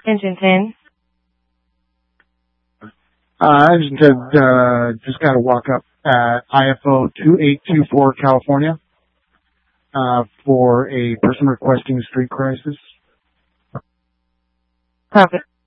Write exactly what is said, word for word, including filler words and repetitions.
Engine ten. Uh, Engine ten, uh, just got to walk up at I F O two eight two four, California, uh, for a person requesting street crisis. Copy.